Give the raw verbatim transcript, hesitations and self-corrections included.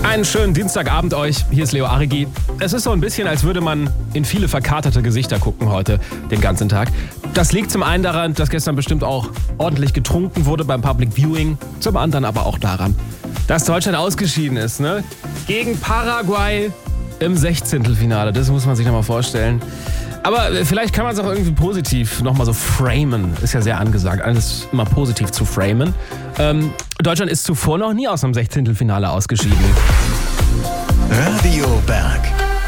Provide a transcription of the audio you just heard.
Einen schönen Dienstagabend euch. Hier ist Leo Arigi. Es ist so ein bisschen, als würde man in viele verkaterte Gesichter gucken heute, den ganzen Tag. Das liegt zum einen daran, dass gestern bestimmt auch ordentlich getrunken wurde beim Public Viewing. Zum anderen aber auch daran, dass Deutschland ausgeschieden ist, ne? Gegen Paraguay im Sechzehntelfinale. Das muss man sich nochmal vorstellen. Aber vielleicht kann man es auch irgendwie positiv nochmal so framen. Ist ja sehr angesagt, alles immer positiv zu framen. Ähm, Deutschland ist zuvor noch nie aus dem Sechzehntelfinale ausgeschieden. Radio Berg.